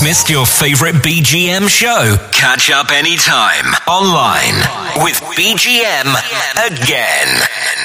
missed your favorite BGM show? Catch up anytime online with BGM again.